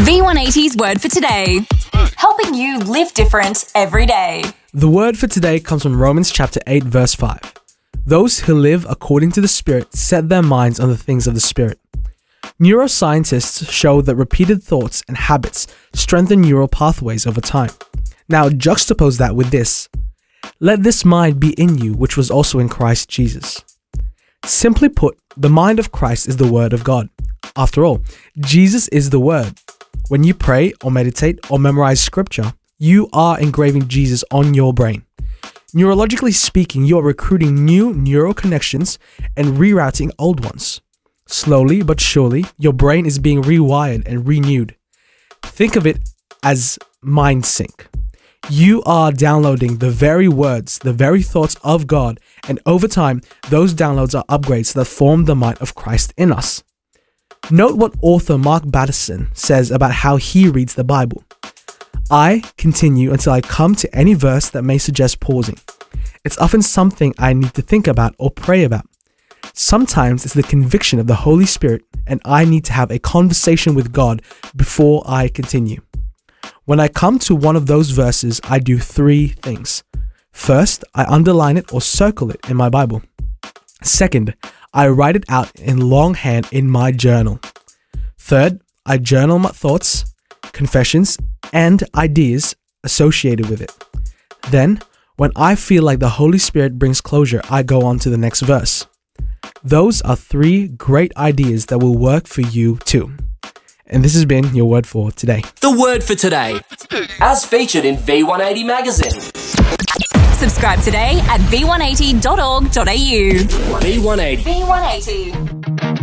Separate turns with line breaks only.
V180's Word for Today, helping you live different every day.
The word for today comes from Romans chapter 8 verse 5. Those who live according to the Spirit set their minds on the things of the Spirit. Neuroscientists show that repeated thoughts and habits strengthen neural pathways over time. Now juxtapose that with this. Let this mind be in you, which was also in Christ Jesus. Simply put, the mind of Christ is the Word of God. After all, Jesus is the Word. When you pray or meditate or memorize scripture, you are engraving Jesus on your brain. Neurologically speaking, you are recruiting new neural connections and rerouting old ones. Slowly but surely, your brain is being rewired and renewed. Think of it as mind sync. You are downloading the very words, the very thoughts of God, and over time, those downloads are upgrades that form the mind of Christ in us. Note what author Mark Batterson says about how he reads the Bible. I continue until I come to any verse that may suggest pausing. It's often something I need to think about or pray about. Sometimes it's the conviction of the Holy Spirit, and I need to have a conversation with God before I continue. When I come to one of those verses, I do three things. First, I underline it or circle it in my Bible. Second, I write it out in longhand in my journal. Third, I journal my thoughts, confessions, and ideas associated with it. Then, when I feel like the Holy Spirit brings closure, I go on to the next verse. Those are three great ideas that will work for you too. And this has been your word for today.
The word for today, as featured in V180 magazine.
Subscribe today at v180.org.au.
V180.
V180.